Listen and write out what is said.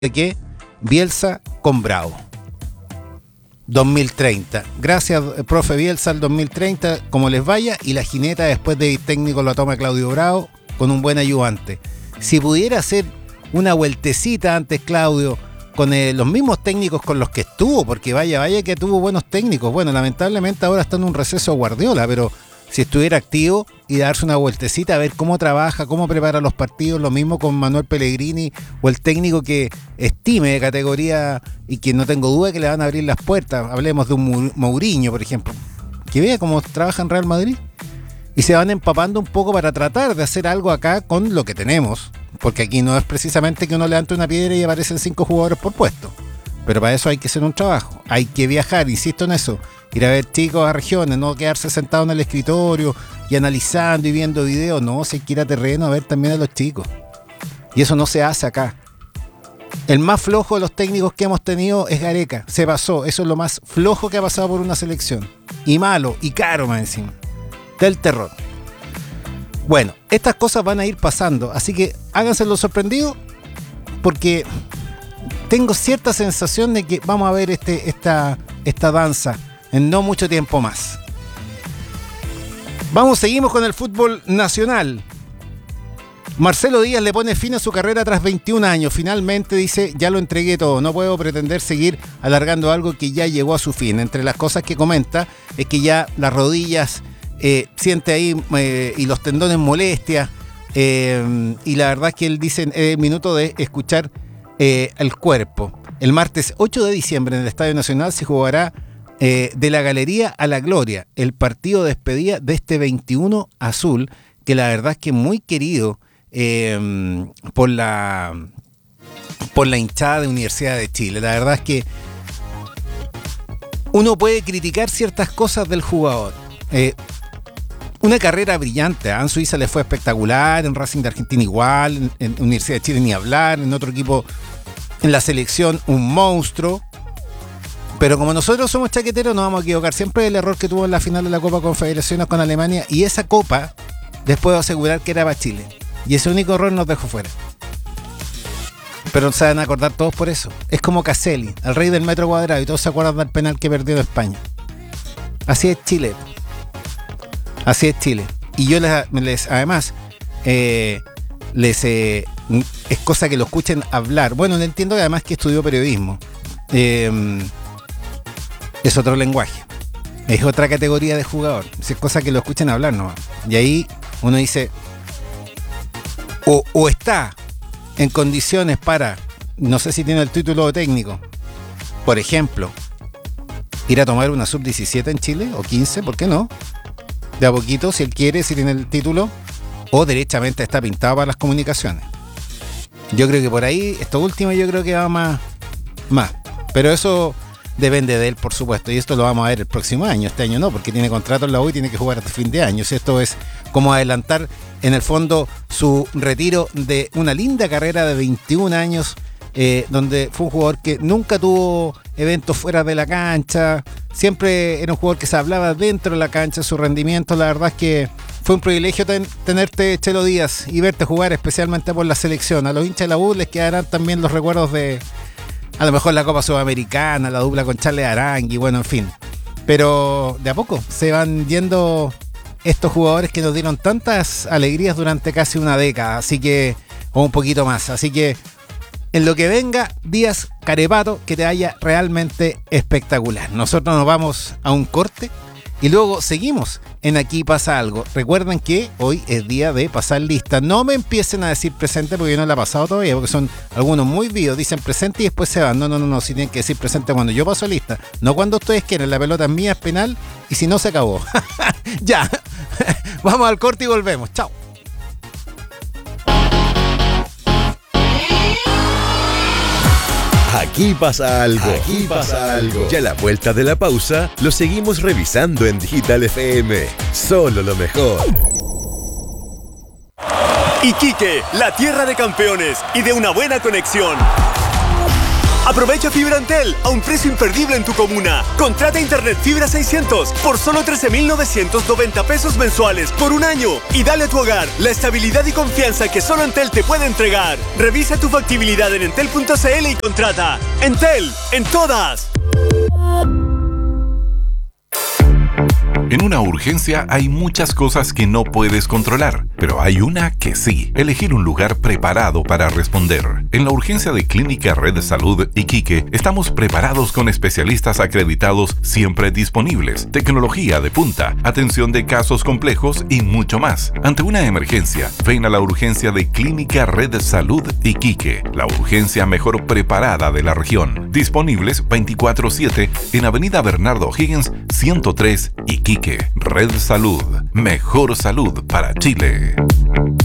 que Bielsa con Bravo. 2030. Gracias, profe Bielsa, al 2030, como les vaya, y la jineta después de técnico la toma Claudio Bravo con un buen ayudante. Si pudiera hacer una vueltecita antes, Claudio, con los mismos técnicos con los que estuvo, porque vaya que tuvo buenos técnicos. Bueno, lamentablemente ahora está en un receso Guardiola, pero si estuviera activo y darse una vueltecita a ver cómo trabaja, cómo prepara los partidos, lo mismo con Manuel Pellegrini o el técnico que estime de categoría y que no tengo duda que le van a abrir las puertas. Hablemos de un Mourinho, por ejemplo, que vea cómo trabaja en Real Madrid y se van empapando un poco para tratar de hacer algo acá con lo que tenemos, porque aquí no es precisamente que uno levante una piedra y aparecen 5 jugadores por puesto, pero para eso hay que hacer un trabajo, hay que viajar, insisto en eso. Ir a ver chicos a regiones, no quedarse sentado en el escritorio y analizando y viendo videos. No, se hay que ir a terreno a ver también a los chicos. Y eso no se hace acá. El más flojo de los técnicos que hemos tenido es Gareca. Se pasó. Eso es lo más flojo que ha pasado por una selección. Y malo, y caro más encima. Del terror. Bueno, estas cosas van a ir pasando. Así que háganse los sorprendidos, porque tengo cierta sensación de que vamos a ver esta danza en no mucho tiempo más. Seguimos con el fútbol nacional. Marcelo Díaz le pone fin a su carrera tras 21 años. Finalmente dice, ya lo entregué todo, no puedo pretender seguir alargando algo que ya llegó a su fin. Entre las cosas que comenta es que ya las rodillas siente ahí y los tendones molestias, y la verdad es que él dice es el minuto de escuchar el cuerpo. El martes 8 de diciembre en el Estadio Nacional se jugará de la Galería a la Gloria, el partido de despedida de este 21 azul, que la verdad es que muy querido por la hinchada de Universidad de Chile. La verdad es que uno puede criticar ciertas cosas del jugador. Una carrera brillante, en Suiza le fue espectacular, en Racing de Argentina igual, en Universidad de Chile ni hablar, en otro equipo, en la selección, un monstruo. Pero como nosotros somos chaqueteros, no vamos a equivocar siempre del error que tuvo en la final de la Copa Confederaciones con Alemania, y esa copa les puedo asegurar que era para Chile, y ese único error nos dejó fuera. Pero se van a acordar todos por eso. Es como Caselli, el rey del metro cuadrado, y todos se acuerdan del penal que perdió de España. Así es Chile. Así es Chile. Y yo además es cosa que lo escuchen hablar. Bueno, entiendo que además que estudió periodismo. Es otro lenguaje, es otra categoría de jugador, es cosa que lo escuchen hablar nomás. Y ahí uno dice, o está en condiciones para, no sé si tiene el título de técnico, por ejemplo, ir a tomar una sub-17 en Chile, o 15, ¿por qué no? De a poquito, si él quiere, si tiene el título, o derechamente está pintado para las comunicaciones. Yo creo que por ahí, esto último yo creo que va más. Pero eso depende de él, por supuesto, y esto lo vamos a ver el próximo año. Este año no, porque tiene contrato en la U y tiene que jugar hasta fin de año. Esto es como adelantar, en el fondo, su retiro de una linda carrera de 21 años, donde fue un jugador que nunca tuvo eventos fuera de la cancha, siempre era un jugador que se hablaba dentro de la cancha, su rendimiento. La verdad es que fue un privilegio tenerte, Chelo Díaz, y verte jugar, especialmente por la selección. A los hinchas de la U les quedarán también los recuerdos de, a lo mejor, la Copa Sudamericana, la dupla con Charles Arangui, bueno, en fin. Pero de a poco se van yendo estos jugadores que nos dieron tantas alegrías durante casi una década, así que, o un poquito más. Así que, en lo que venga, Díaz Carepato, que te haya realmente espectacular. Nosotros nos vamos a un corte y luego seguimos en Aquí Pasa Algo. Recuerden que hoy es día de pasar lista. No me empiecen a decir presente porque yo no la he pasado todavía, porque son algunos muy vivos, dicen presente y después se van. No, si tienen que decir presente cuando yo paso lista, no cuando ustedes quieren. La pelota es mía, es penal, y si no, se acabó. Ya, vamos al corte y volvemos. Chao. Aquí pasa algo. Aquí pasa algo. Y a la vuelta de la pausa, lo seguimos revisando en Digital FM. Solo lo mejor. Iquique, la tierra de campeones y de una buena conexión. Aprovecha fibra Entel a un precio imperdible en tu comuna. Contrata Internet Fibra 600 por solo 13,990 pesos mensuales por un año y dale a tu hogar la estabilidad y confianza que solo Entel te puede entregar. Revisa tu factibilidad en entel.cl y contrata. Entel, en todas. En una urgencia hay muchas cosas que no puedes controlar, pero hay una que sí: elegir un lugar preparado para responder. En la urgencia de Clínica Red de Salud Iquique estamos preparados con especialistas acreditados siempre disponibles, tecnología de punta, atención de casos complejos y mucho más. Ante una emergencia, ven a la urgencia de Clínica Red de Salud Iquique, la urgencia mejor preparada de la región. Disponibles 24/7 en Avenida Bernardo Higgins 103 Iquique. Red Salud, mejor salud para Chile.